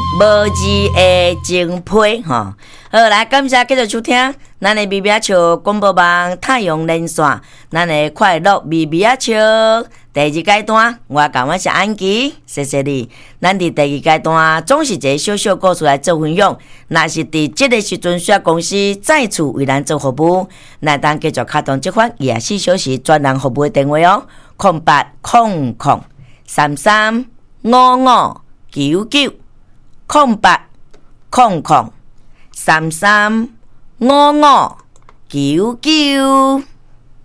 无字的精批吼。好，来感谢继续收听咱的咪咪笑广播网太阳连线，咱的快乐咪咪笑第二阶段，我感谢安琪，谢谢你。咱伫第二阶段总是一个小小故事来做分享，若是伫这个时阵需要公司再次为咱做服务，咱当继续卡通这款24小时专人服务的电话哦，0800335599。0800335599。